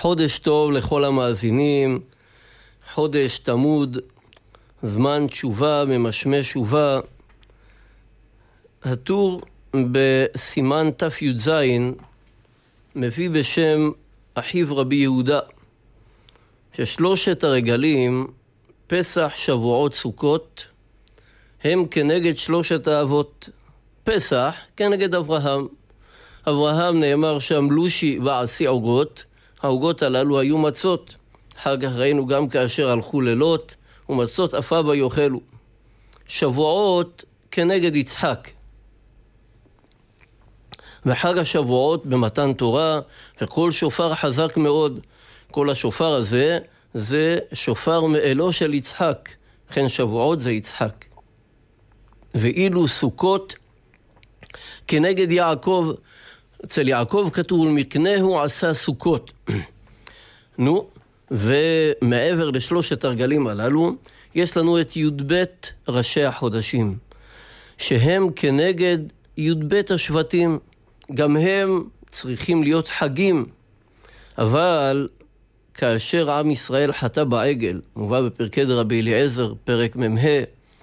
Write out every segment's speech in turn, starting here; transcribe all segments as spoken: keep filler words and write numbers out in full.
חודש טוב לכל המאזינים, חודש תמוד, זמן תשובה, ממשמש תשובה. הטור בסימן ת"ז מביא בשם אחיו רבי יהודה, ששלושת הרגלים, פסח, שבועות, סוכות, הם כנגד שלושת האבות. פסח כנגד אברהם. אברהם נאמר שם לושי ועשי עוגות, העוגות הללו היו מצות. אחר כך ראינו גם כאשר הלכו לילות, ומצות אפה ויאכלו. שבועות כנגד יצחק. וחג השבועות במתן תורה, וכל שופר חזק מאוד. כל השופר הזה זה שופר מאלו של יצחק. לכן שבועות זה יצחק. ואילו סוכות כנגד יעקב, אצל יעקב כתוב מקנהו עשה סוכות. נו, ומעבר לשלושת הרגלים הללו, יש לנו את י"ב ראשי החודשים, שהם כנגד י"ב השבטים. גם הם צריכים להיות חגים, אבל כאשר עם ישראל חטא בעגל, מובא בפרקי דרבי אליעזר, פרק מ"ה,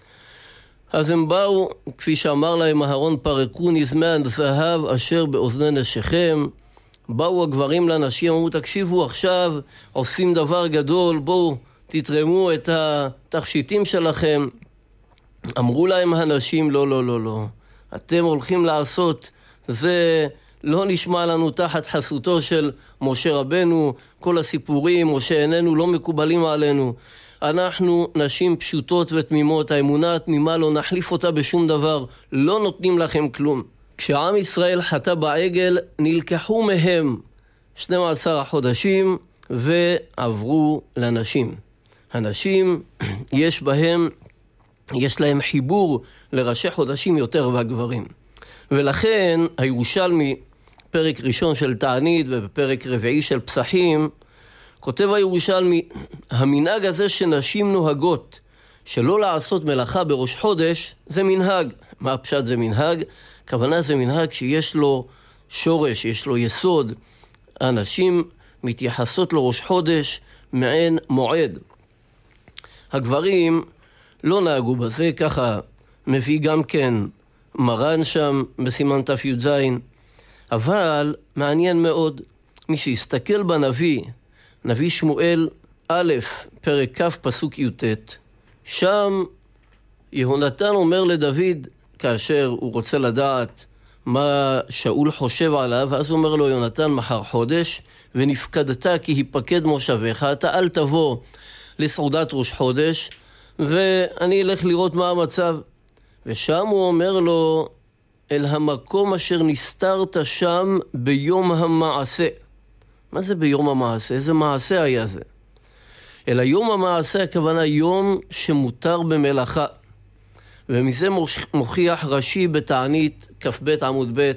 אז הם באו, כפי שאמר להם אהרון, פרקו נזמן זהב אשר באוזני נשיכם. באו הגברים לנשים, אמרו, תקשיבו עכשיו, עושים דבר גדול, בואו תתרמו את התכשיטים שלכם. אמרו להם הנשים, לא, לא, לא, לא. אתם הולכים לעשות, זה לא נשמע לנו תחת חסותו של משה רבנו, כל הסיפורים, משה איננו, לא מקובלים עלינו. אנחנו נשים פשוטות ותמימות, האמונה התמימה לא נחליף אותה בשום דבר, לא נותנים לכם כלום. כשעם ישראל חטא בעגל, נלקחו מהם שנים עשר החודשים ועברו לנשים. הנשים, יש בהם, יש להם חיבור לראשי חודשים יותר והגברים. ולכן הירושלמי, פרק ראשון של תענית ובפרק רביעי של פסחים, כותב הירושלמי, המנהג הזה שנשים נוהגות, שלא לעשות מלאכה בראש חודש, זה מנהג. מה הפשט זה מנהג? הכוונה זה מנהג שיש לו שורש, יש לו יסוד. הנשים מתייחסות לראש חודש מעין מועד. הגברים לא נהגו בזה, ככה מביא גם כן מרן שם בסימן ת"ז. אבל מעניין מאוד, מי שיסתכל בנביא, נביא שמואל א', פרק כ', פסוק י"ט, שם יהונתן אומר לדוד, כאשר הוא רוצה לדעת מה שאול חושב עליו, אז הוא אומר לו, יהונתן, מחר חודש, ונפקדת כי היפקד מושבך, אתה אל תבוא לסעודת ראש חודש, ואני אלך לראות מה המצב. ושם הוא אומר לו, אל המקום אשר נסתרת שם ביום המעשה. מה זה ביום המעשה? איזה מעשה היה זה? אלא יום המעשה, הכוונה יום שמותר במלאכה. ומזה מוכיח רש"י בתענית כ"ב עמוד ב'.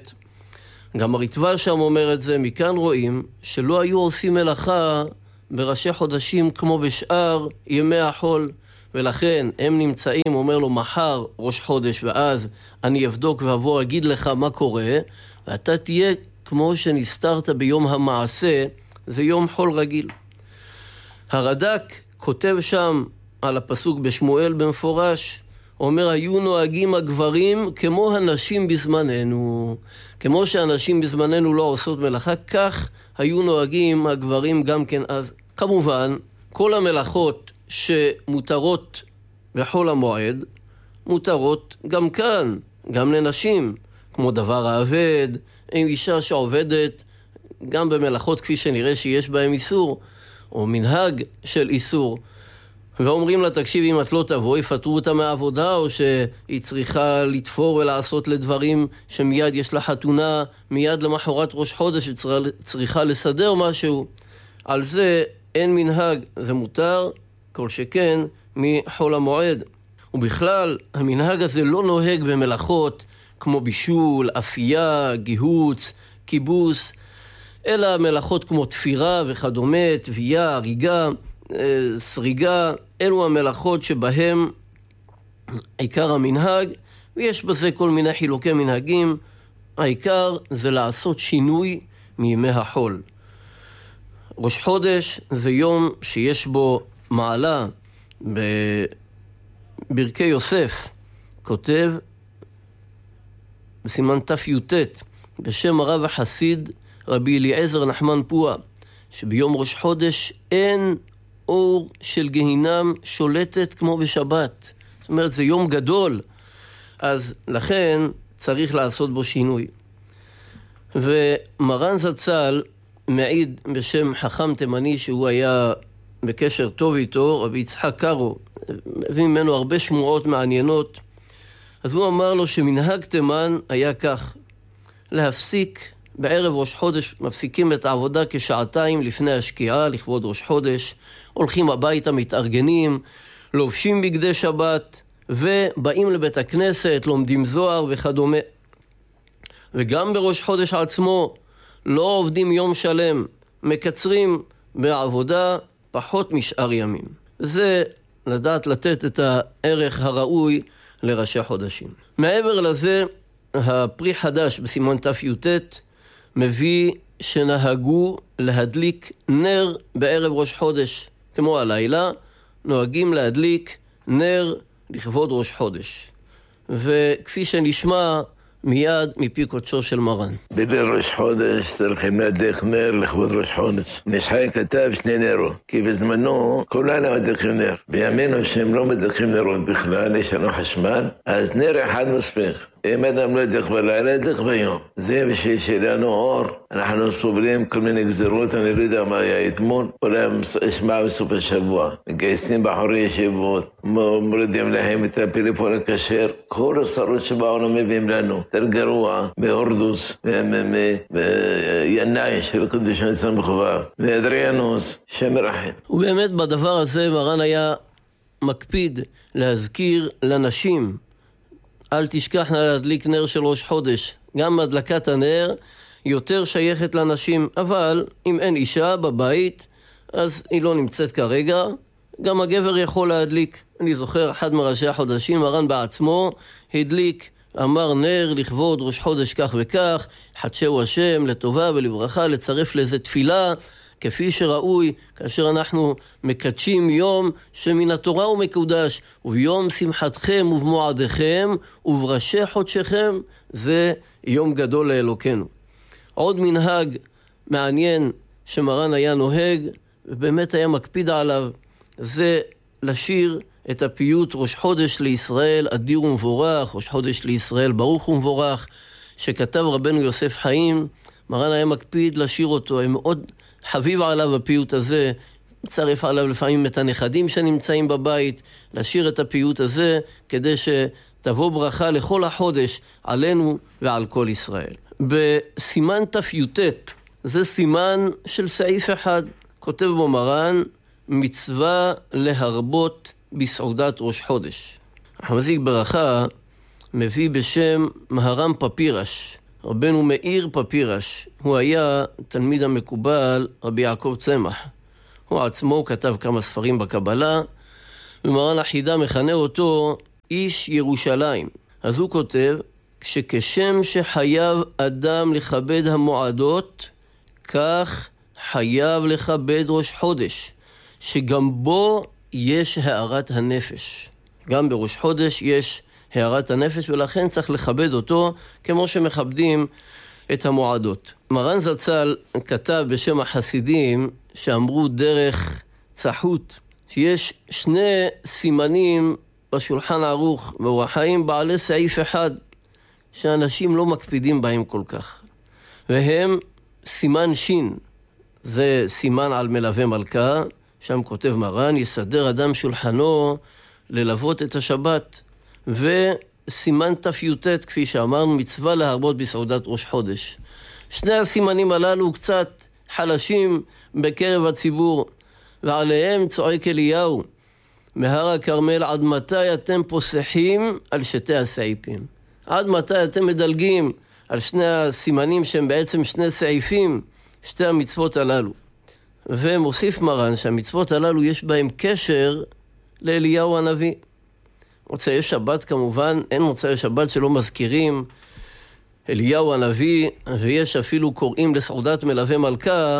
גם הרטב"א שם אומר את זה. מכאן רואים שלא היו עושים מלאכה בראשי חודשים כמו בשאר ימי החול. ולכן הם נמצאים, אומר לו, מחר ראש חודש, ואז אני אבדוק ואבוא אגיד לך מה קורה, ואתה תהיה כמו שנסתרת ביום המעשה, זה יום חול רגיל. הרד"ק כותב שם על הפסוק בשמואל במפורש, אומר, היו נוהגים הגברים כמו הנשים בזמננו. כמו שהנשים בזמננו לא עושות מלאכה, כך היו נוהגים הגברים גם כן אז. כמובן, כל המלאכות שמותרות בחול המועד, מותרות גם כאן, גם לנשים, כמו דבר העבד, עם אישה שעובדת, גם במלאכות כפי שנראה שיש בהם איסור, או מנהג של איסור. ואומרים לה, תקשיב, אם את לא תבוא, יפטרו אותה מהעבודה, או שהיא צריכה לתפור ולעשות לדברים שמיד יש לה חתונה, מיד למחרת ראש חודש, שצריכה לסדר משהו. על זה אין מנהג, זה מותר, כל שכן מחול המועד. ובכלל, המנהג הזה לא נוהג במלאכות כמו בישול, אפייה, גיהוץ, קיבוס, אלא מלאכות כמו תפירה וכדומה, תביעה, הריגה, סריגה, אלו המלאכות שבהם עיקר המנהג, ויש בזה כל מיני חילוקי מנהגים. העיקר זה לעשות שינוי מימי החול. ראש חודש זה יום שיש בו מעלה. בברכי יוסף כותב בסימן ת"י"ט בשם הרב החסיד רבי אליעזר נחמן פועה, שביום ראש חודש אין אור של גיהינם שולטת כמו בשבת. זאת אומרת, זה יום גדול, אז לכן צריך לעשות בו שינוי. ומרן זצ"ל מעיד בשם חכם תימני שהוא היה בקשר טוב איתו, רבי יצחק קארו, הביא ממנו הרבה שמועות מעניינות. אז הוא אמר לו שמנהג תימן היה כך, להפסיק בערב ראש חודש, מפסיקים את העבודה כשעתיים לפני השקיעה לכבוד ראש חודש, הולכים הביתה, מתארגנים, לובשים בגדי שבת ובאים לבית הכנסת, לומדים זוהר וכדומה. וגם בראש חודש עצמו לא עובדים יום שלם, מקצרים בעבודה פחות משאר ימים. זה לדעת לתת את הערך הראוי לראשי חודשים. מעבר לזה, הפרי חדש בסימן ת"י"ט מביא שנהגו להדליק נר בערב ראש חודש. כמו הלילה, נוהגים להדליק נר לכבוד ראש חודש. וכפי שנשמע מיד מפי קודשו של מרן. בליל ראש חודש צריכים להדליק נר לכבוד ראש חודש. נשחי כתב שני נרות, כי בזמנו כולנו מדליקים נר. בימינו שהם לא מדליקים נרות בכלל, יש לנו חשמל, אז נר אחד מספיק. אם אדם לא ידליק בלילה, ידליק ביום. זה בשביל שלנו אור. אנחנו סובלים כל מיני גזירות, אני לא יודע מה היה אתמול, אולי אשמע בסוף השבוע. מגייסים בחורי ישיבות, מורידים להם את הפלאפון הכשר. כל השרות שבעולם מביאים לנו. יותר גרוע, בהורדוס, וינאי של קדוש ניסן בחובה, ואדריאנוס, שם רחם. ובאמת בדבר הזה מרן היה מקפיד להזכיר לנשים, אל תשכחנה להדליק נר של ראש חודש. גם הדלקת הנר יותר שייכת לנשים, אבל אם אין אישה בבית, אז היא לא נמצאת כרגע. גם הגבר יכול להדליק. אני זוכר, אחד מראשי החודשים, מרן בעצמו הדליק, אמר נר לכבוד ראש חודש כך וכך, חדשהו השם לטובה ולברכה, לצרף לאיזה תפילה, כפי שראוי, כאשר אנחנו מקדשים יום שמן התורה הוא מקודש, וביום שמחתכם ובמועדיכם ובראשי חודשכם, זה יום גדול לאלוקנו. עוד מנהג מעניין שמרן היה נוהג, ובאמת היה מקפיד עליו, זה לשיר את הפיוט ראש חודש לישראל אדיר ומבורך, ראש חודש לישראל ברוך ומבורך, שכתב רבנו יוסף חיים. מרן היה מקפיד לשיר אותו, הם מאוד חביב עליו הפיוט הזה, מצרף עליו לפעמים את הנכדים שנמצאים בבית, לשיר את הפיוט הזה, כדי שתבוא ברכה לכל החודש עלינו ועל כל ישראל. בסימן ת"י"ט, זה סימן של סעיף אחד, כותב בו מרן, מצווה להרבות בסעודת ראש חודש. החמזיק ברכה מביא בשם מהר"ם פפירש, רבנו מאיר פפירש. הוא היה תלמיד המקובל רבי יעקב צמח. הוא עצמו כתב כמה ספרים בקבלה, ומרן החידה מכנה אותו איש ירושלים. אז הוא כותב, שכשם שחייב אדם לכבד המועדות, כך חייב לכבד ראש חודש, שגם בו יש הארת הנפש. גם בראש חודש יש הארת הנפש, ולכן צריך לכבד אותו כמו שמכבדים את המועדות. מרן זצ"ל כתב בשם החסידים שאמרו דרך צחות, שיש שני סימנים בשולחן ערוך באור החיים בעלי סעיף אחד, שאנשים לא מקפידים בהם כל כך. והם סימן שין, זה סימן על מלווה מלכה, שם כותב מרן, יסדר אדם שולחנו ללוות את השבת. וסימן ת"י"ט, כפי שאמרנו, מצווה להרבות בסעודת ראש חודש. שני הסימנים הללו קצת חלשים בקרב הציבור, ועליהם צועק אליהו, מהר הכרמל, עד מתי אתם פוסחים על שתי הסעיפים? עד מתי אתם מדלגים על שני הסימנים שהם בעצם שני סעיפים, שתי המצוות הללו? ומוסיף מרן שהמצוות הללו יש בהם קשר לאליהו הנביא. מוצאי שבת כמובן, אין מוצאי שבת שלא מזכירים אליהו הנביא, ויש אפילו קוראים לסעודת מלווה מלכה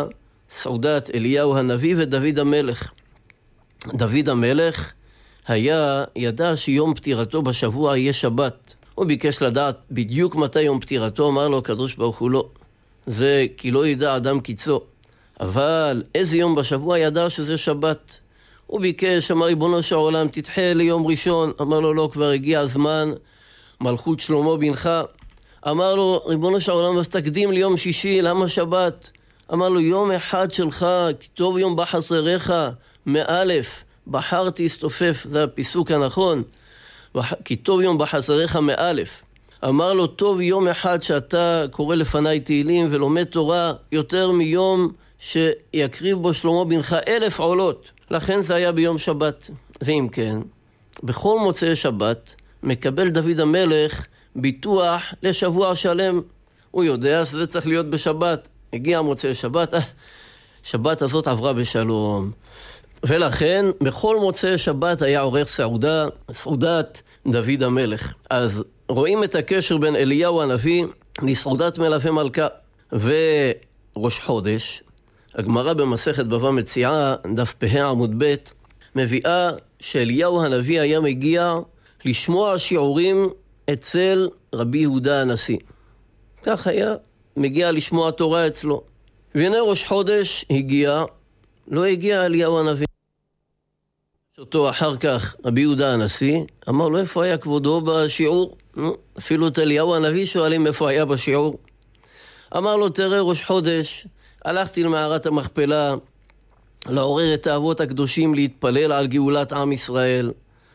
סעודת אליהו הנביא ודוד המלך. דוד המלך היה, ידע שיום פטירתו בשבוע יהיה שבת. הוא ביקש לדעת בדיוק מתי יום פטירתו, אמר לו הקדוש ברוך הוא לא. זה כי לא ידע אדם קיצו. אבל איזה יום בשבוע ידע שזה שבת. הוא ביקש, אמר ריבונו של עולם, תדחה ליום ראשון. אמר לו לא, כבר הגיע הזמן, מלכות שלמה בנך. אמר לו, ריבונו של עולם, אז תקדים ליום שישי, למה שבת? אמר לו, יום אחד שלך, כי טוב יום בחסריך, מאלף, בחרתי הסתופף, זה הפיסוק הנכון, כי טוב יום בחסריך מאלף. אמר לו, טוב יום אחד שאתה קורא לפניי תהילים ולומד תורה, יותר מיום שיקריב בו שלמה בנך אלף עולות. לכן זה היה ביום שבת. ואם כן, בכל מוצאי שבת מקבל דוד המלך ביטוח לשבוע שלם. הוא יודע שזה צריך להיות בשבת. הגיע מוצאי שבת, שבת הזאת עברה בשלום. ולכן בכל מוצאי שבת היה עורך סעודה, סעודת דוד המלך. אז רואים את הקשר בין אליהו הנביא לסעודת מלווה מלכה וראש חודש. הגמרא במסכת בבא מציעא, דף פ"ה עמוד ב', מביאה שאליהו הנביא היה מגיע לשמוע שיעורים אצל רבי יהודה הנשיא. כך היה מגיע לשמוע תורה אצלו. והנה ראש חודש הגיע, לא הגיע אליהו הנביא. אותו אחר כך רבי יהודה הנשיא, אמר לו איפה היה כבודו בשיעור? אפילו את אליהו הנביא שואלים איפה היה בשיעור. אמר לו תראה ראש חודש, הלכתי למערת המכפלה לעורר את האבות הקדושים להתפלל על גאולת עם ישראל,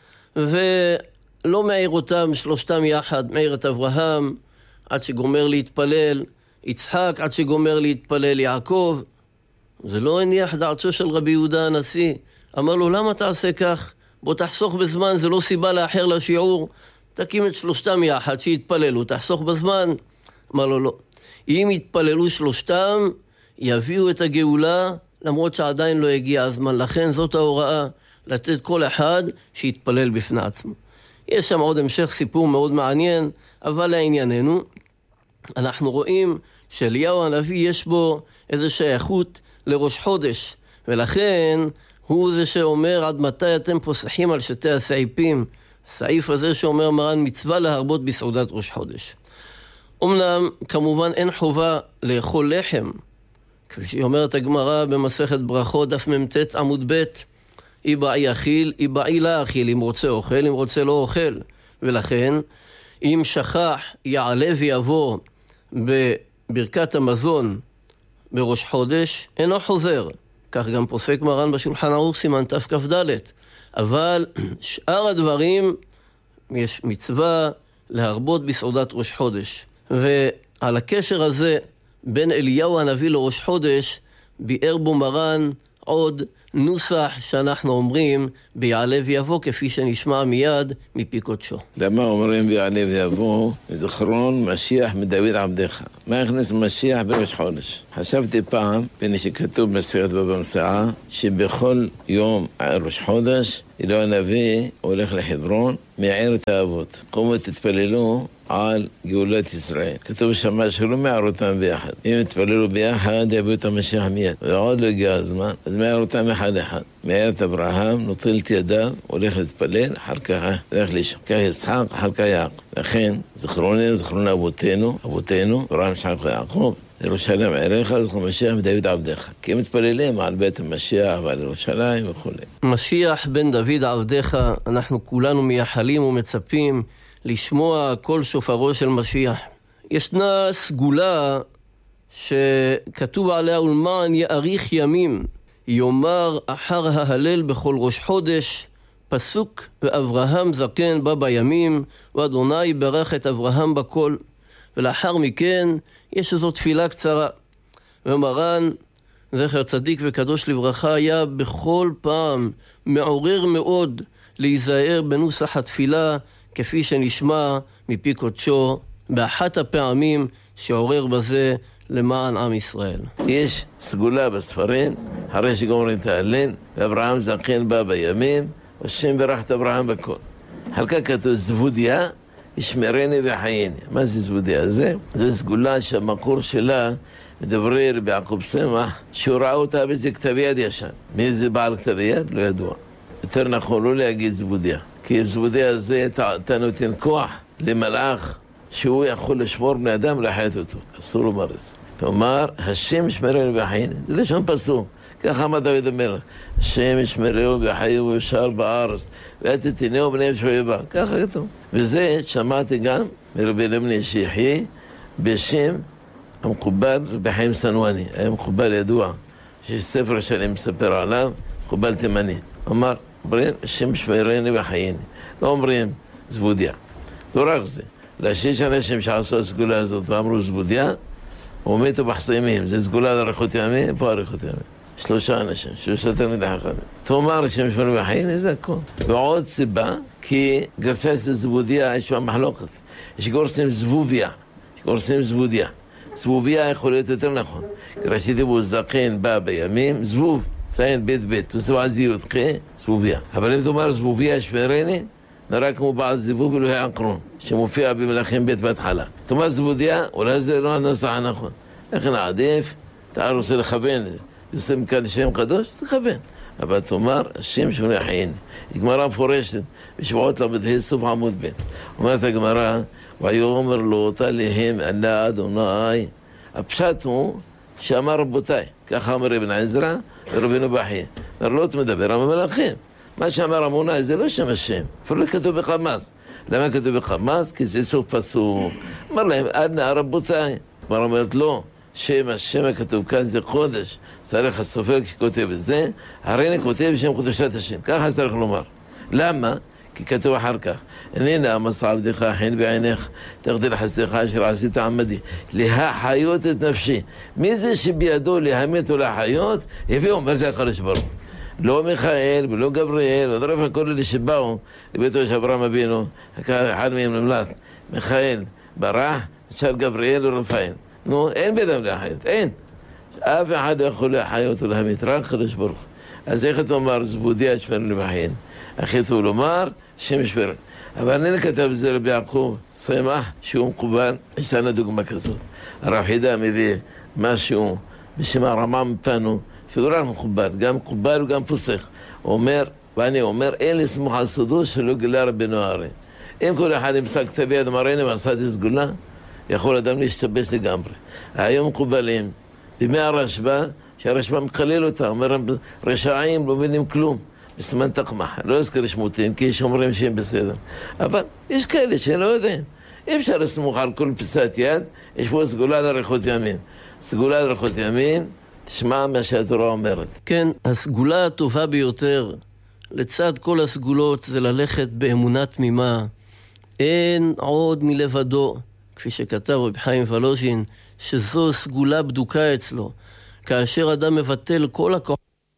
ולא מעיר אותם שלושתם יחד, מעיר את אברהם עד שגומר להתפלל, יצחק עד שגומר להתפלל, יעקב. זה לא הניח דעתו של רבי יהודה הנשיא. אמר לו למה תעשה כך? בוא תחסוך בזמן, זה לא סיבה לאחר לשיעור, תקים את שלושתם יחד שיתפללו, תחסוך בזמן. אמר לו לא, אם יתפללו שלושתם יביאו את הגאולה, למרות שעדיין לא הגיע הזמן. לכן זאת ההוראה, לתת כל אחד שיתפלל בפני עצמו. יש שם עוד המשך סיפור מאוד מעניין, אבל לענייננו, אנחנו רואים שאליהו הנביא יש בו איזו שייכות לראש חודש, ולכן הוא זה שאומר עד מתי אתם פוסחים על שתי הסעיפים, הסעיף הזה שאומר מרן מצווה להרבות בסעודת ראש חודש. אמנם כמובן אין חובה לאכול לחם, כפי שאומרת הגמרא במסכת ברכות דף מ"ט עמוד ב', איבעי אכיל, איבעי לא אכיל, אם רוצה אוכל, אם רוצה לא אוכל. ולכן אם שכח יעלה ויבוא בברכת המזון בראש חודש, אינו חוזר. כך גם פוסק מרן בשולחן ערוך סימן תכ"ד. אבל שאר הדברים יש מצווה להרבות בסעודת ראש חודש. ועל הקשר הזה בין אליהו הנביא לראש חודש ביאר בו מרן עוד נוסח שאנחנו אומרים ביעלה ויבוא, כפי שנשמע מיד מפי קודשו. למה אומרים ביעלה ויבוא? זכרון משיח מדוד עבדך. מה הכניס משיח בראש חודש? חשבתי פעם, בין שכתוב בסרט בבא מציעא, שבכל יום ראש חודש אליהו הנביא הולך לחברון, מעיר את האבות. קומו תתפללו על גאולת ישראל. כתוב שמה שלא מעיר אותם ביחד. אם יתפללו ביחד, יביאו את המשיח מיד. ועוד לא הגיע הזמן, אז מעיר אותם אחד אחד. מעיר את אברהם, נוטל את ידיו, הולך להתפלל, אחר כך הולך לישון. כך יצחק, אחר כך יעקב. לכן, זכרוני, זכרון אבותינו, אבותינו, אברהם, יצחק ויעקב, ירושלים עירך, זכרון משיח מדוד עבדך. כי הם מתפללים על בית המשיח ועל ירושלים וכו'. משיח בן דוד עבדך, אנחנו כולנו מייחלים ומצפים לשמוע כל שופרו של משיח. ישנה סגולה שכתוב עליה ולמען יאריך ימים, יאמר אחר ההלל בכל ראש חודש, פסוק ואברהם זקן בא בימים, ואדוני ברך את אברהם בכל. ולאחר מכן יש איזו תפילה קצרה. ומרן, זכר צדיק וקדוש לברכה, היה בכל פעם מעורר מאוד להיזהר בנוסח התפילה, כפי שנשמע מפי קודשו באחת הפעמים שעורר בזה למען עם ישראל. יש סגולה בספרים, הרי שגומרים את ההלל, ואברהם זקן בא בימים, השם ברך את אברהם בכל. אחר כך כתוב זבודיה, ישמרני וחייני. מה זה זבודיה? זה, זה סגולה שהמקור שלה מדברי רבי יעקב סמך, שהוא ראה אותה באיזה כתב יד ישן. מי זה בעל כתב יד? לא ידוע. יותר נכון לא להגיד זבודיה. כי זבודיה הזה אתה נותן כוח למלאך שהוא יכול לשמור בני אדם להחיות אותו. אסור לומר את זה. תאמר, השם ישמרנו ויחיינו. זה לשון פסוק. ככה אמר דוד המלך. השם ישמרנו ויחיינו וישר בארץ. ואת תתנהו בניהם שואבה. ככה כתוב. וזה שמעתי גם מרבי למני שיחי בשם המקובל רבי חיים סנואני. היה מקובל ידוע. שיש ספר שאני מספר עליו, מקובל תימני. אמר, אומרים, השם ישמרנו ויחיינו. לא אומרים זבודיה. לא רק זה. להשיש אנשים שעשו הסגולה הזאת ואמרו זבודיה, ומתו בחסיימים, זה סגולה לאריכות ימים, פה אריכות ימים. שלושה אנשים, שלושה תלמידי חכמים. תאמר השם ישמרנו ויחיינו, זה הכל. ועוד סיבה, כי גרסה של זבודיה יש בה מחלוקת. יש גורסים זבוביה, יש גורסים זבודיה. זבוביה יכול להיות יותר נכון. גרשיתי בו זקן בא בימים, זבוב, ציין בית בית, וסבע זירות חי, זבוביה. אבל אם תאמר זבוביה ישמרני, נראה כמו בעל זיבוב אלוהי עקרון, שמופיע במלאכים בית בהתחלה. תאמר זבודיה, אולי זה לא הנוסח הנכון. לכן עדיף, אתה רוצה לכוון, יוסף מכאן שם קדוש, זה לכוון. אבל תאמר, השם שמונה חייני. היא גמרא מפורשת, בשבועות למדה סוף עמוד בית. אומרת הגמרא, ויאמר לו אותה להם, אללה אדוני. הפשט הוא שאמר רבותיי, ככה אמר אבן עזרא ורבינו בחייא. לא מדבר עם המלאכים. מה שאמר אמונה זה לא שם השם, אפילו כתוב בחמאס. למה כתוב בחמאס? כי זה סוף פסוק. אמר להם, אדנה רבותיי. כבר אומרת לא, שם השם הכתוב כאן זה קודש. צריך הסופר כשכותב את זה, הרי כותב בשם קדושת השם. ככה צריך לומר. למה? כי כתוב אחר כך, איננה אמס עבדך חן בעיניך, תגדיל חסדך אשר עשית עמדי, להחיות את נפשי. מי זה שבידו להמית ולהחיות? הביא אומר זה הקדוש ברוך הוא. לא מיכאל ולא גבריאל, עוד רב הכל אלה שבאו לביתו של אברהם אבינו, אחד מהם נמלט, מיכאל ברח, נשאר גבריאל ורפאל. נו, אין בידם להחיות, אין. אף אחד לא יכול להחיות ולהמית, רק קדוש ברוך הוא. אז איך אתה אומר, זבודיה ישמרנו ויחיינו? הכי טוב לומר, שם ישמרנו. אבל אני כתב בזה רבי יעקב סמך, שהוא מקובל, יש לנו דוגמה כזאת. הרב חידה מביא משהו בשם הרמה מפנו, שהוא רק מקובל, גם מקובל וגם פוסק. הוא אומר, ואני אומר, אין לסמוך על סודו שלא גילה רבנו הרי. אם כל אחד ימצא כתבי יד מראינו ועשיתי סגולה, יכול אדם להשתבש לגמרי. היום מקובלים, בימי הרשב"א, שהרשב"א מקלל אותה, אומר, רשעים לא מבינים כלום. בסימן תקמח, לא אזכר שמותים, כי יש אומרים שהם בסדר. אבל יש כאלה שלא יודעים. אי אפשר לסמוך על כל פיסת יד, יש פה סגולה לאריכות ימים. סגולה לאריכות ימים, תשמע מה שהתורה אומרת. כן, הסגולה הטובה ביותר, לצד כל הסגולות, זה ללכת באמונה תמימה. אין עוד מלבדו, כפי שכתב רבי חיים ולוז'ין, שזו סגולה בדוקה אצלו. כאשר אדם מבטל כל הכוח,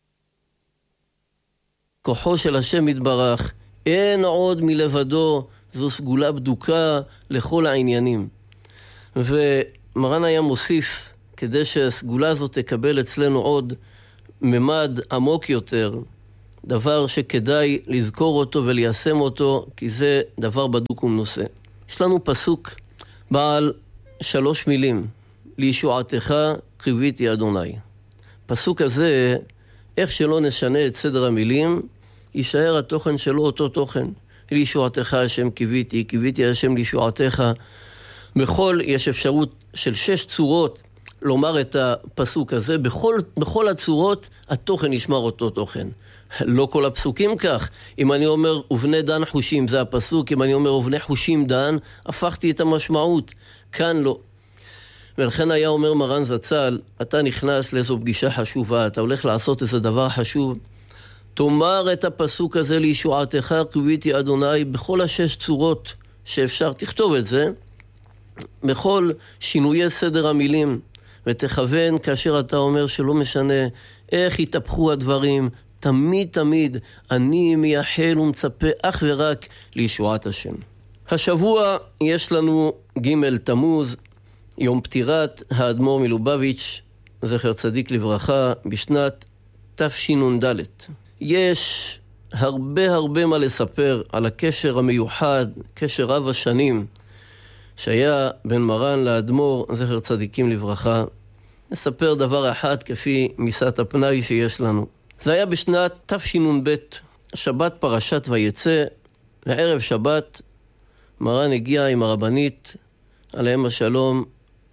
כוחו של השם יתברך, אין עוד מלבדו, זו סגולה בדוקה לכל העניינים. ומרן היה מוסיף, כדי שהסגולה הזאת תקבל אצלנו עוד ממד עמוק יותר, דבר שכדאי לזכור אותו וליישם אותו, כי זה דבר בדוק ומנוסה. יש לנו פסוק בעל שלוש מילים, לישועתך קיוויתי אדוני. פסוק הזה, איך שלא נשנה את סדר המילים, יישאר התוכן שלו אותו תוכן. לישועתך השם קיוויתי, קיוויתי השם לישועתך. בכל, יש אפשרות של שש צורות לומר את הפסוק הזה, בכל, בכל הצורות התוכן ישמר אותו תוכן. לא כל הפסוקים כך. אם אני אומר ובני דן חושים זה הפסוק, אם אני אומר ובני חושים דן, הפכתי את המשמעות. כאן לא. ולכן היה אומר מרן זצ"ל, אתה נכנס לאיזו פגישה חשובה, אתה הולך לעשות איזה דבר חשוב, תאמר את הפסוק הזה לישועתך קיוויתי אדוני בכל השש צורות שאפשר, תכתוב את זה, בכל שינויי סדר המילים, ותכוון כאשר אתה אומר שלא משנה איך יתהפכו הדברים, תמיד תמיד אני מייחל ומצפה אך ורק לישועת השם. השבוע יש לנו ג' תמוז, יום פטירת האדמו"ר מלובביץ', זכר צדיק לברכה, בשנת תשנ"ד. יש הרבה הרבה מה לספר על הקשר המיוחד, קשר רב השנים, שהיה בין מרן לאדמו"ר, זכר צדיקים לברכה. נספר דבר אחד כפי מיסת הפנאי שיש לנו. זה היה בשנת תשנ"ב, שבת פרשת ויצא, וערב שבת מרן הגיע עם הרבנית עליהם השלום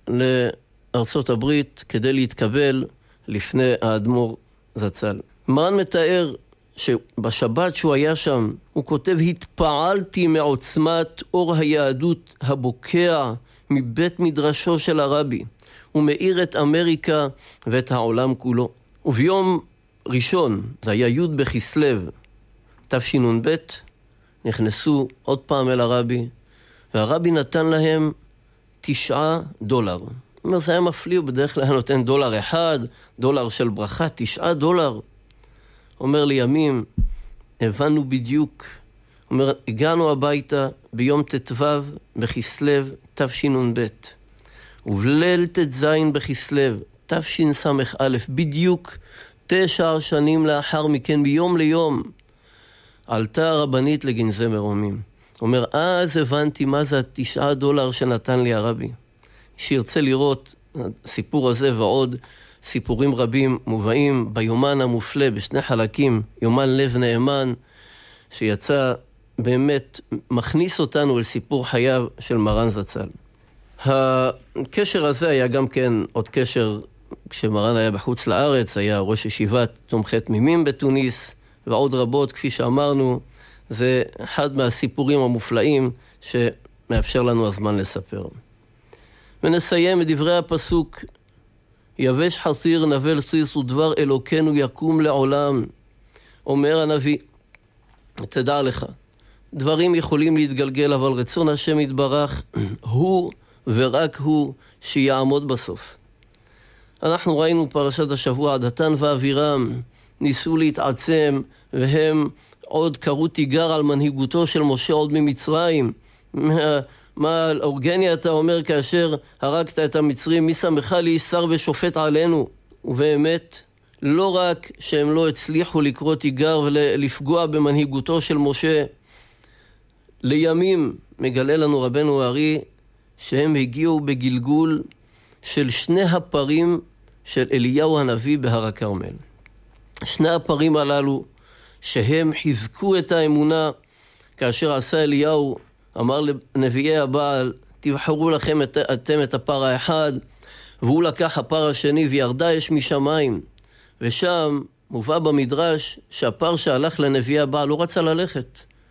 לארצות הברית כדי להתקבל לפני האדמו"ר זצ"ל. מרן מתאר שבשבת שהוא היה שם, הוא כותב, התפעלתי מעוצמת אור היהדות הבוקע מבית מדרשו של הרבי, ומאיר את אמריקה ואת העולם כולו. וביום ראשון, זה היה י' בכסלו, תשנ"ב, נכנסו עוד פעם אל הרבי, והרבי נתן להם תשעה דולר. הוא אומר, זה היה מפליא, הוא בדרך כלל נותן דולר אחד, דולר של ברכה, תשעה דולר. אומר לימים, הבנו בדיוק. אומר, הגענו הביתה ביום תתוו בכסלו תשנ"ב, ובליל תז בכסלו תשס"א, בדיוק תשע שנים לאחר מכן, ביום ליום, עלתה הרבנית לגנזי מרומים. אומר, אז הבנתי מה זה התשעה דולר שנתן לי הרבי. שירצה לראות סיפור הזה ועוד סיפורים רבים מובאים ביומן המופלא בשני חלקים, יומן לב נאמן, שיצא באמת מכניס אותנו אל סיפור חייו של מרן זצ"ל. הקשר הזה היה גם כן עוד קשר כשמרן היה בחוץ לארץ, היה ראש ישיבת תומכי תמימים בתוניס, ועוד רבות, כפי שאמרנו, זה אחד מהסיפורים המופלאים שמאפשר לנו הזמן לספר. ונסיים את דברי הפסוק, יבש חסיר נבל סיס ודבר אלוקנו יקום לעולם. אומר הנביא, תדע לך, דברים יכולים להתגלגל, אבל רצון השם יתברך הוא ורק הוא שיעמוד בסוף. אנחנו ראינו פרשת השבוע, דתן ואבירם ניסו להתעצם, והם עוד קראו תיגר על מנהיגותו של משה עוד ממצרים. מה אורגני אתה אומר כאשר הרגת את המצרים, מי שמך לי שר ושופט עלינו? ובאמת, לא רק שהם לא הצליחו לקרוא תיגר ולפגוע במנהיגותו של משה, לימים מגלה לנו רבנו הארי שהם הגיעו בגלגול של שני הפרים של אליהו הנביא בהר הכרמל. שני הפרים הללו שהם חיזקו את האמונה כאשר עשה אליהו, אמר לנביאי הבעל, תבחרו לכם את, אתם את הפר האחד, והוא לקח הפר השני וירדה אש משמיים. ושם מובא במדרש שהפר שהלך לנביאי הבעל לא רצה ללכת.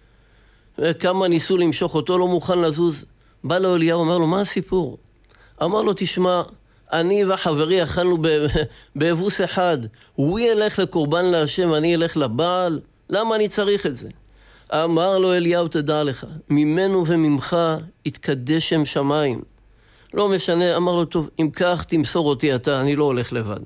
וכמה ניסו למשוך אותו, לא מוכן לזוז. בא לו אליהו, אמר לו, מה הסיפור? אמר לו, תשמע, אני וחברי אכלנו באבוס אחד, הוא ילך לקורבן להשם, אני אלך לבעל, למה אני צריך את זה? אמר לו אליהו, תדע לך, ממנו וממך יתקדש שם שמיים. לא משנה, אמר לו, טוב, אם כך תמסור אותי אתה, אני לא הולך לבד.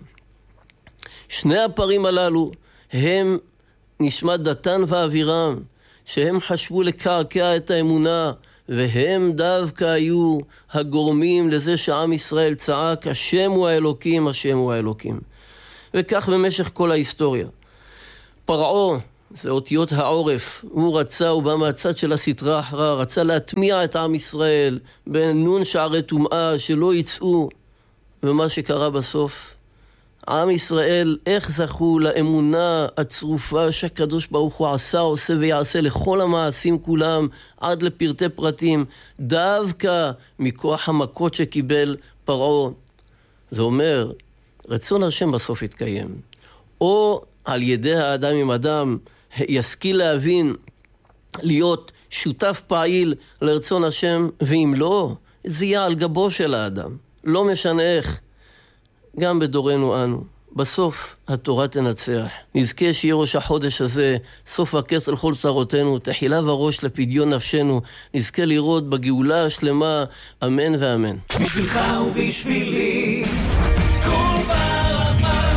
שני הפרים הללו הם נשמת דתן ואבירם, שהם חשבו לקעקע את האמונה, והם דווקא היו הגורמים לזה שעם ישראל צעק, השם הוא האלוקים, השם הוא האלוקים. וכך במשך כל ההיסטוריה. פרעה, זה אותיות העורף, הוא רצה, הוא בא מהצד של הסטרה אחרא, רצה להטמיע את עם ישראל בנון שערי טומאה, שלא יצאו. ומה שקרה בסוף, עם ישראל, איך זכו לאמונה הצרופה שהקדוש ברוך הוא עשה, עושה ויעשה לכל המעשים כולם, עד לפרטי פרטים, דווקא מכוח המכות שקיבל פרעה. זה אומר, רצון השם בסוף יתקיים. או על ידי האדם עם אדם, ישכיל להבין, להיות שותף פעיל לרצון השם, ואם לא, זה יהיה על גבו של האדם. לא משנה איך. גם בדורנו אנו, בסוף התורה תנצח. נזכה שיהיה ראש החודש הזה, סוף הכס על כל צרותינו, תחילה וראש לפדיון נפשנו, נזכה לראות בגאולה השלמה, אמן ואמן. בשבילך ובשבילי, כל ברמה.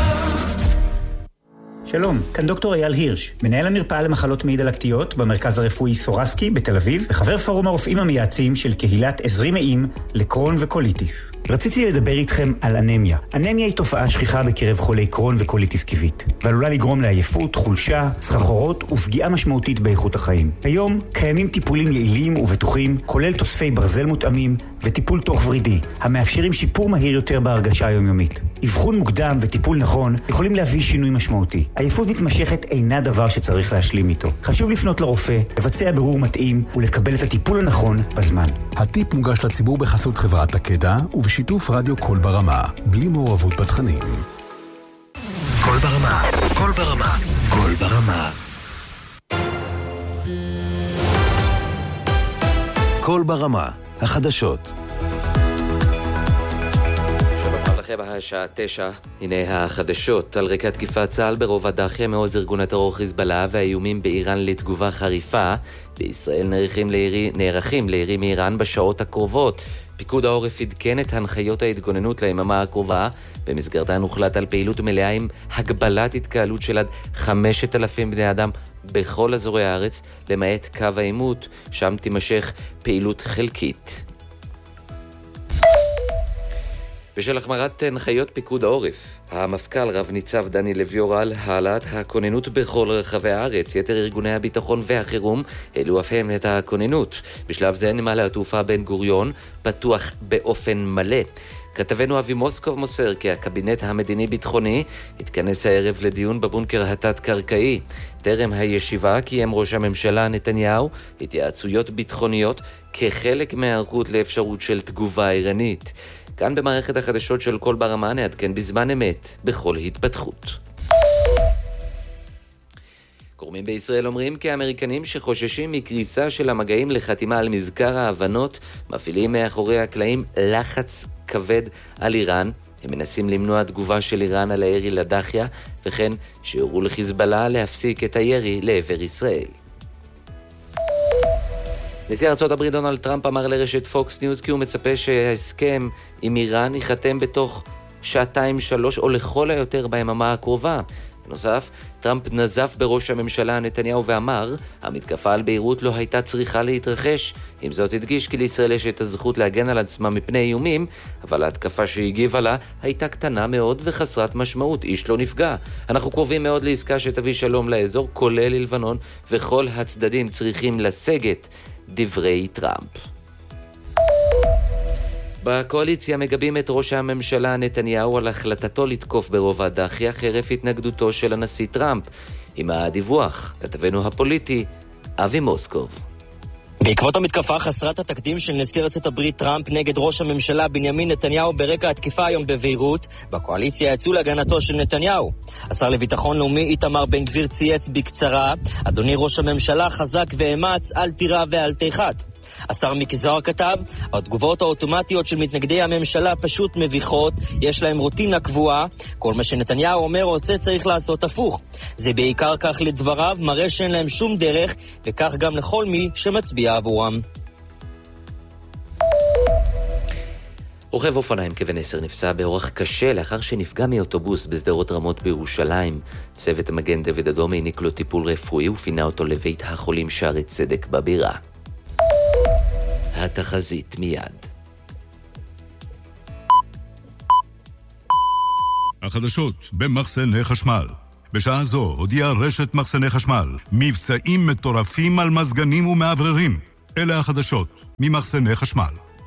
שלום, כאן דוקטור אייל הירש, מנהל המרפאה למחלות מעי דלקתיות במרכז הרפואי סורסקי בתל אביב, וחבר פורום הרופאים המייעצים של קהילת עזרי מעיים לקרון וקוליטיס. רציתי לדבר איתכם על אנמיה. אנמיה היא תופעה שכיחה בקרב חולי קרון וקוליטיס כיבית, ועלולה לגרום לעייפות, חולשה, סחרחורות ופגיעה משמעותית באיכות החיים. היום קיימים טיפולים יעילים ובטוחים, כולל תוספי ברזל מותאמים, וטיפול תוך ורידי, המאפשרים שיפור מהיר יותר בהרגשה היומיומית. אבחון מוקדם וטיפול נכון יכולים להביא שינוי משמעותי. עייפות מתמשכת אינה דבר שצריך להשלים איתו. חשוב לפנות לרופא, לבצע בירור מתאים ולקבל את הטיפול הנכון בזמן. הטיפ מוגש לציבור בחסות חברת הקדע ובשיתוף רדיו קול ברמה, בלי מעורבות בתכנים. קול ברמה, קול ברמה, קול ברמה. קול ברמה, החדשות. שלום לכם, השעה תשע, הנה החדשות. על רקע תקיפת צה"ל ברובע דאחיה מעוז ארגון הטרור חיזבאללה והאיומים באיראן לתגובה חריפה, בישראל נערכים לירי, נערכים לירי מאיראן בשעות הקרובות. פיקוד העורף עדכן את הנחיות ההתגוננות ליממה הקרובה, במסגרתן הוחלט על פעילות מלאה עם הגבלת התקהלות של עד חמשת אלפים בני אדם בכל אזורי הארץ, למעט קו העימות, שם תימשך פעילות חלקית. בשל החמרת הנחיות פיקוד העורף, המפכ"ל רב ניצב דני לוי הורה על העלאת הכוננות בכל רחבי הארץ. יתר ארגוני הביטחון והחירום העלו אף הם את הכוננות. בשלב זה נמל התעופה בן גוריון פתוח באופן מלא. כתבנו אבי מוסקוב מוסר כי הקבינט המדיני-ביטחוני התכנס הערב לדיון בבונקר התת-קרקעי. טרם הישיבה קיים ראש הממשלה נתניהו התייעצויות ביטחוניות כחלק מההיערכות לאפשרות של תגובה איראנית. כאן במערכת החדשות של קול ברמה נעדכן בזמן אמת בכל התפתחות. גורמים בישראל אומרים כי האמריקנים שחוששים מקריסה של המגעים לחתימה על מזכר ההבנות מפעילים מאחורי הקלעים לחץ כבד על איראן. הם מנסים למנוע תגובה של איראן על הירי לדאחיה, וכן שיורו לחיזבאללה להפסיק את הירי לעבר ישראל. נשיא ארצות הברית דונלד טראמפ אמר לרשת פוקס ניוז כי הוא מצפה שההסכם עם איראן ייחתם בתוך שעתיים שלוש או לכל היותר ביממה הקרובה. בנוסף, טראמפ נזף בראש הממשלה נתניהו ואמר, המתקפה על ביירות לא הייתה צריכה להתרחש. עם זאת הדגיש כי לישראל יש את הזכות להגן על עצמה מפני איומים, אבל ההתקפה שהגיבה לה הייתה קטנה מאוד וחסרת משמעות, איש לא נפגע. אנחנו קרובים מאוד לעסקה שתביא שלום לאזור, כולל ללבנון, וכל הצדדים צריכים לסגת, דברי טראמפ. בקואליציה מגבים את ראש הממשלה נתניהו על החלטתו לתקוף ברובע דאחיה חרף התנגדותו של הנשיא טראמפ. עם הדיווח, כתבנו הפוליטי, אבי מוסקוב. בעקבות המתקפה חסרת התקדים של נשיא ארצות הברית טראמפ נגד ראש הממשלה בנימין נתניהו ברקע התקיפה היום בביירות, בקואליציה יצאו להגנתו של נתניהו. השר לביטחון לאומי איתמר בן גביר צייץ בקצרה, אדוני ראש הממשלה חזק ואמץ, אל תירא ואל תיחת. השר מיקי זוהר כתב, התגובות האוטומטיות של מתנגדי הממשלה פשוט מביכות, יש להם רוטינה קבועה, כל מה שנתניהו אומר או עושה צריך לעשות הפוך. זה בעיקר כך לדבריו, מראה שאין להם שום דרך, וכך גם לכל מי שמצביע עבורם. רוכב אופניים כבן עשר נפצע באורח קשה לאחר שנפגע מאוטובוס בשדרות רמות בירושלים. צוות מגן דוד אדום העניק לו טיפול רפואי ופינה אותו לבית החולים שערי צדק בבירה. התחזית מיד. החדשות במחסני חשמל. בשעה זו הודיעה רשת מחסני חשמל מבצעים מטורפים על מזגנים ומעבררים. אלה החדשות ממחסני חשמל.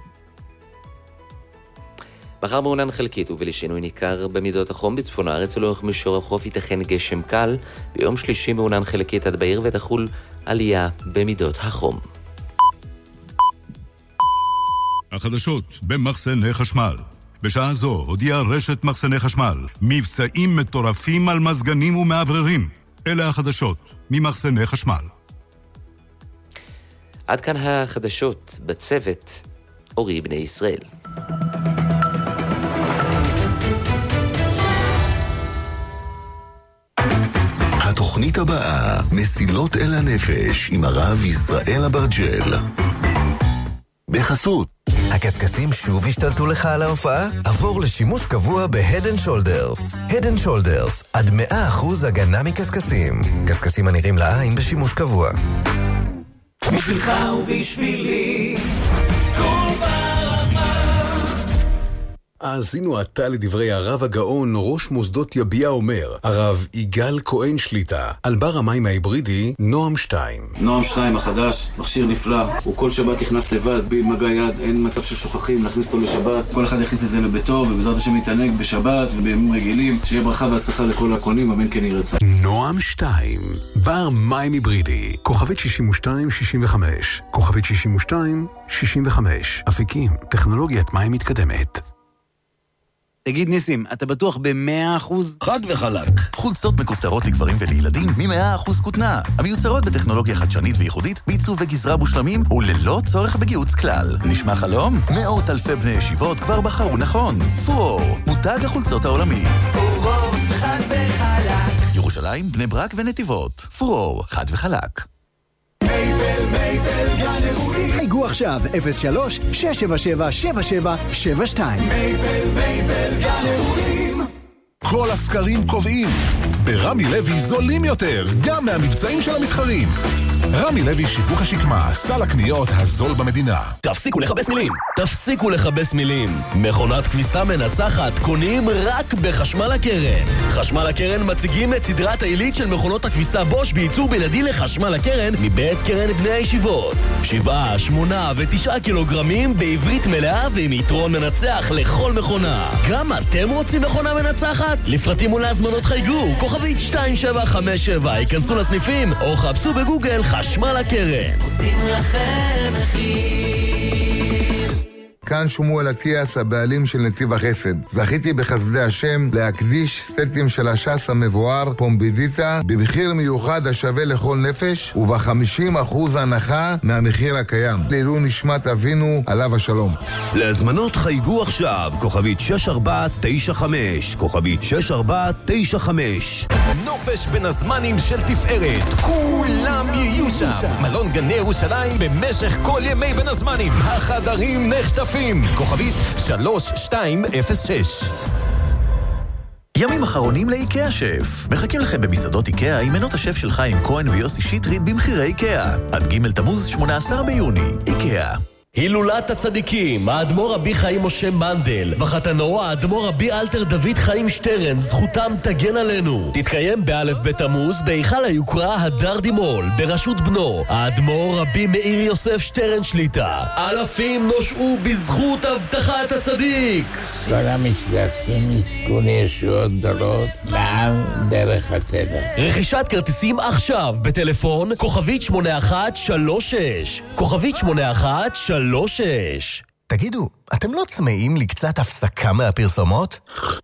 מחר מעונן חלקית ובלשינוי ניכר במידות החום בצפון הארץ ולאורך מישור החוף ייתכן גשם קל. ביום שלישי מעונן חלקית עד בעיר ותחול עלייה במידות החום. החדשות במחסני חשמל. בשעה זו הודיעה רשת מחסני חשמל מבצעים מטורפים על מזגנים ומעבררים. אלה החדשות ממחסני חשמל. עד כאן החדשות בצוות אורי בני ישראל. התוכנית הבאה, מסילות אל הנפש עם הרב ישראל אברג'ל. בחסות. הקסקסים שוב השתלטו לך על ההופעה? עבור לשימוש קבוע ב-Head and Shoulders. Head and Shoulders, עד מאה אחוז הגנה מקסקסים. קסקסים הנראים לעין בשימוש קבוע. בשבילך ובשבילי, כל ברמה. האזינו עתה לדברי הרב הגאון ראש מוסדות יביע אומר, הרב יגאל כהן שליטה, על בר המים ההיברידי נועם שתיים. נועם שתיים החדש, מכשיר נפלא, הוא כל שבת נכנס לבד, בלי מגע יד, אין מצב של שוכחים, להכניס אותו לשבת, כל אחד יכניס את זה לביתו, ובעזרת השם יתענג בשבת ובימים רגילים, שיהיה ברכה והצלחה לכל הקונים, אמן כן יהי רצון. נועם שתיים, בר מים היברידי, כוכבית שישים ושתיים שישים וחמש, כוכבית שישים ושתיים שישים וחמש, אפיקים, טכנולוגיית מים מתקדמת. תגיד ניסים, אתה בטוח ב-מאה אחוז? חד וחלק. חולצות מכופתרות לגברים ולילדים מ-מאה אחוז כותנה. המיוצרות בטכנולוגיה חדשנית וייחודית, בעיצוב וגזרה מושלמים וללא צורך בגיהוץ כלל. נשמע חלום? מאות אלפי בני ישיבות כבר בחרו נכון. פורור, מותג החולצות העולמי. פורור, חד וחלק. ירושלים, בני ברק ונתיבות. פורור, חד וחלק. מייבל, מייבל, גן אירועים. חייגו עכשיו אפס שלוש שש שבע שבע שבע שבע שבע שתיים. מייבל, מייבל, גן אירועים. כל הסקרים קובעים, ברמי לוי זולים יותר, גם מהמבצעים של המתחרים. רמי לוי שיווק השקמה, סל הקניות הזול במדינה. תפסיקו לחבס מילים, תפסיקו לחבס מילים. מכונת כביסה מנצחת קונים רק בחשמל הקרן. חשמל הקרן מציגים את סדרת העילית של מכונות הכביסה בוש בייצור בלעדי לחשמל הקרן מבית קרן בני הישיבות. שבעה, שמונה ותשעה קילוגרמים בעברית מלאה ועם יתרון מנצח לכל מכונה. גם אתם רוצים מכונה מנצחת? לפרטים ולהזמנות חייגו, כוכבית שתיים שבע חמש שבע, היכנסו לסניפים או חפשו בגוגל חשמל הקרן. עושים לכם מחיר. כאן שמואל אטיאס, הבעלים של נתיב החסד. זכיתי בחסדי השם להקדיש סטים של השס המבואר פומבידיטה במחיר מיוחד השווה לכל נפש וב-חמישים אחוז הנחה מהמחיר הקיים. לעילוי נשמת אבינו עליו השלום. להזמנות חייגו עכשיו, כוכבית שש ארבע תשע חמש, כוכבית שש ארבע תשע חמש. נופש בין הזמנים של תפארת, כולם יהיו שם. מלון גני ירושלים במשך כל ימי בין הזמנים. החדרים נחטפים. כוכבית שלוש שתיים אפס שש. ימים אחרונים לאיקאה שף. מחכים לכם במסעדות איקאה עם מנות השף של חיים כהן ויוסי שטרית במחירי איקאה. עד ג' תמוז שמונה עשר ביוני. איקאה. הילולת הצדיקים, האדמו"ר רבי חיים משה מנדל וחתנו האדמו"ר רבי אלתר דוד חיים שטרן, זכותם תגן עלינו. תתקיים באלף בתמוז בהיכל היוקרה הדר דימול בראשות בנו האדמו"ר רבי מאיר יוסף שטרן שליטה. אלפים נושעו בזכות הבטחת הצדיק. כל המשתתפים יזכו לישועות גדולות לעם דרך הטבע. רכישת כרטיסים עכשיו בטלפון כוכבית שמונה אחת שלוש שש, כוכבית שמונה אחת שלוש שש. תגידו, אתם לא צמאים לקצת הפסקה מהפרסומות?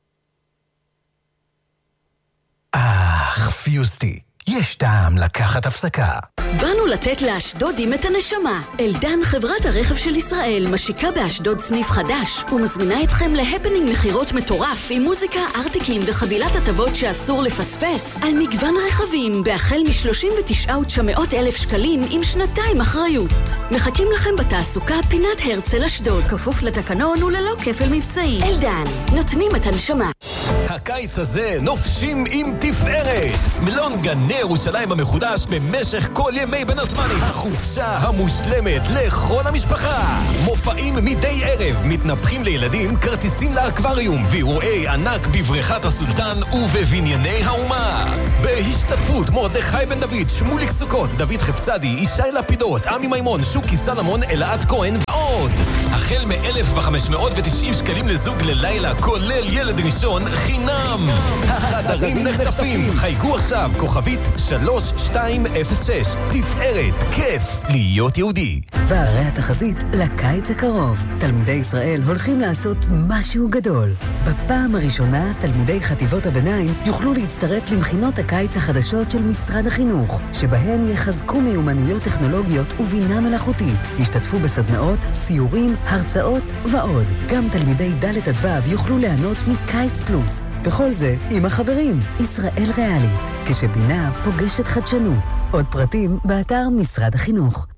אך, פיוסטי, יש טעם לקחת הפסקה. באנו לתת לאשדודים את הנשמה. אלדן, חברת הרכב של ישראל, משיקה באשדוד סניף חדש ומזמינה אתכם להפנינג מחירות מטורף עם מוזיקה, ארטיקים וחבילת הטבות שאסור לפספס על מגוון רכבים בהחל מ-שלושים ותשעה אלף ותשע מאות שקלים עם שנתיים אחריות. מחכים לכם בתעסוקה פינת הרצל אשדוד, כפוף לתקנון וללא כפל מבצעים. אלדן, נותנים את הנשמה. הקיץ הזה נופשים עם תפארת. מלון גני ירושלים המחודש במשך כל ימי בין הזמנים. החופשה המושלמת לכל המשפחה. מופעים מדי ערב, מתנפחים לילדים, כרטיסים לאקווריום ואירועי ענק בבריכת הסולטן ובבנייני האומה. בהשתתפות מרדכי בן דוד, שמוליק סוכות, דוד חפצדי, ישי לפידות, עמי מימון, שוקי סלמון, אלעד כהן ועוד. החל מ-אלף וחמש מאות ותשעים שקלים לזוג ללילה, כולל ילד ראשון חינם. החדרים נחטפים. חייגו עכשיו, כוכבית שלוש שתיים אפס שש. תפארת, כיף להיות יהודי. והרי התחזית לקיץ הקרוב. תלמידי ישראל הולכים לעשות משהו גדול. בפעם הראשונה, תלמידי חטיבות הביניים יוכלו להצטרף למכינות הקיץ החדשות של משרד החינוך, שבהן יחזקו מיומנויות טכנולוגיות ובינה מלאכותית. ישתתפו בסדנאות, סיורים, הרצאות ועוד. גם תלמידי ד' עד ו' יוכלו ליהנות מקיץ פלוס. וכל זה עם החברים. ישראל ריאלית, כשבינה פוגשת חדשנות. עוד פרטים באתר משרד החינוך.